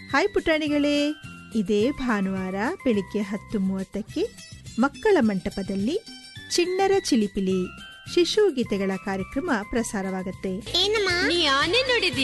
Hi ಪುಟಾಣಿಗಳೇ, ಇದೇ ಭಾನುವಾರ ಬೆಳಿಗ್ಗೆ 10:30ಕ್ಕೆ ಮಕ್ಕಳ ಮಂಟಪದಲ್ಲಿ ಚಿಣ್ಣರ ಚಿಲಿಪಿಲಿ ಶಿಶು ಗೀತೆಗಳ ಕಾರ್ಯಕ್ರಮ ಪ್ರಸಾರವಾಗುತ್ತೆ. ನೀ ಆನೆ ನೋಡಿದ್ಯಾ?